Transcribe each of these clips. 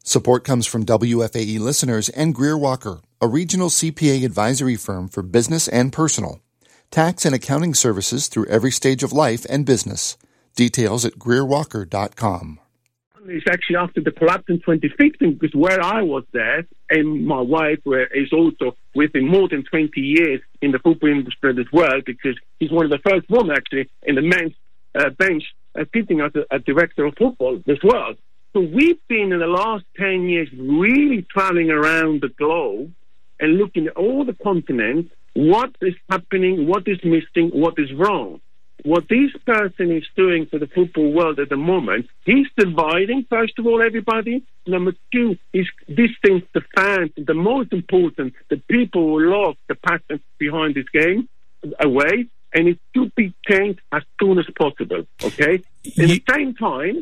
Support comes from WFAE listeners and Greer Walker, a regional CPA advisory firm for business and personal. Tax and accounting services through every stage of life and business. Details at GreerWalker.com. It's actually after the collapse in 2015, because where I was there, and my wife is also within more than 20 years in the football industry as well, because he's one of the first women actually in the men's bench sitting as a director of football as well. So we've been in the last 10 years really traveling around the globe and looking at all the continents, what is happening, what is missing, what is wrong. What this person is doing for the football world at the moment, he's dividing, first of all, everybody. Number two, he's distancing the fans, the most important, the people who love the passion behind this game, away, and it should be changed as soon as possible, okay? At the same time,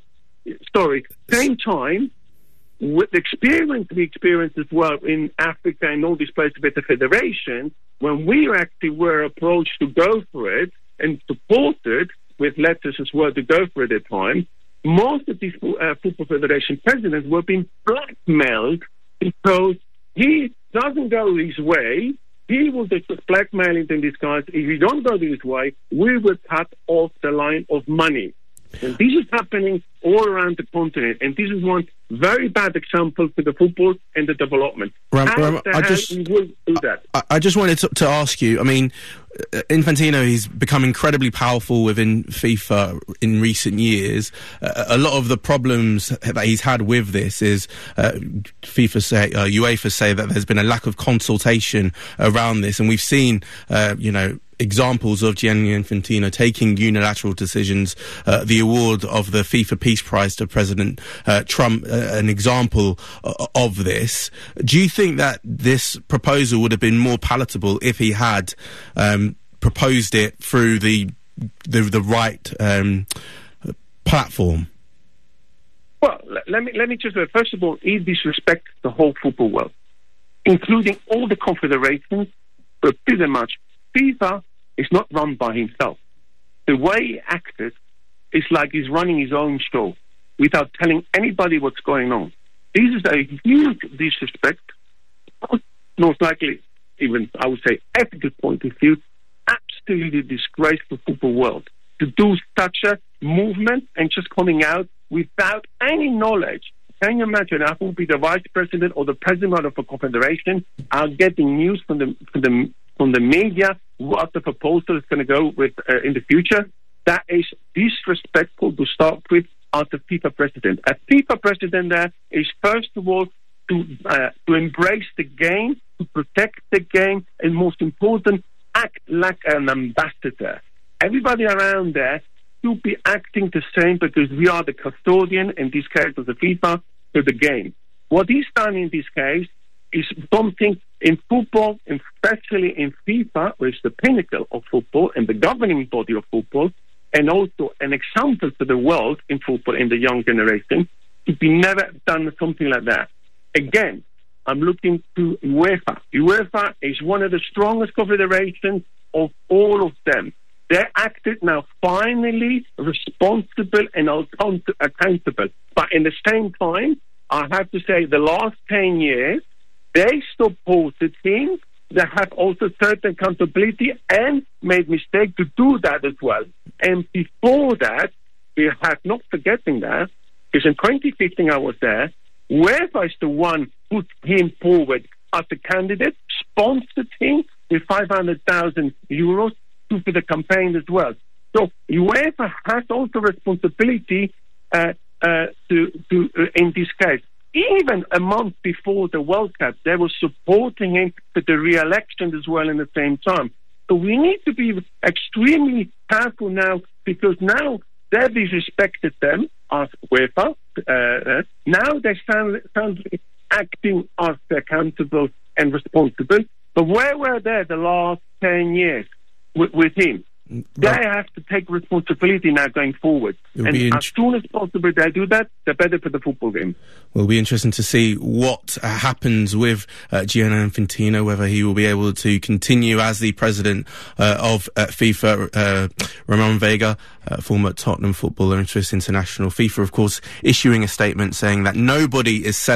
with the experience we experienced as well in Africa and all these places with the federation, when we actually were approached to go for it and supported with letters as well to go for it at the time, most of these football federation presidents were being blackmailed because he doesn't go his way. He will just blackmail it in this guise. If you don't go this way, we will cut off the line of money. And this is happening all around the continent, and this is one very bad example for the football and the development. I just wanted to ask you, I mean, Infantino, he's become incredibly powerful within FIFA in recent years. A lot of the problems that he's had with this is UEFA say that there's been a lack of consultation around this, and we've seen, examples of Gianni Infantino taking unilateral decisions. The award of the FIFA Peace Prize to President Trump, an example of this. Do you think that this proposal would have been more palatable if he had proposed it through the right platform? Well, let me just say, first of all, he disrespects the whole football world, including all the confederations, but pretty much FIFA is not run by himself. The way he acted is like he's running his own show without telling anybody what's going on. This is a huge disrespect, most likely, even I would say, ethical point of view, absolutely disgraceful football world to do such a movement and just coming out without any knowledge. Can you imagine? I would be the vice president or the president of a confederation are getting news from the media what the proposal is going to go with in the future. That is disrespectful to start with as a FIFA president. A FIFA president there is first of all to embrace the game, to protect the game, and most important, act like an ambassador. Everybody around there should be acting the same because we are the custodian, in this case of the FIFA, to the game. What he's done in this case is something in football, especially in FIFA, which is the pinnacle of football and the governing body of football, and also an example to the world in football in the young generation, to be never done something like that. Again, I'm looking to UEFA. UEFA is one of the strongest confederations of all of them. They acted now finally responsible and accountable. But in the same time, I have to say the last 10 years, they supported him. They have also certain accountability and made mistakes to do that as well. And before that, we have not forgetting that, because in 2015 I was there, UEFA is the one who put him forward as a candidate, sponsored him with 500,000 euros for the campaign as well. So UEFA has also responsibility to in this case. Even a month before the World Cup, they were supporting him for the re-election as well in the same time. So we need to be extremely careful now, because now they've disrespected them as UEFA. Now they sound acting as accountable and responsible. But where were they the last 10 years with him? They have to take responsibility now going forward. And as soon as possible they do that, the better for the football game. Well, it'll be interesting to see what happens with Gianni Infantino, whether he will be able to continue as the president of FIFA. Ramon Vega, former Tottenham footballer, Interest International. FIFA, of course, issuing a statement saying that nobody is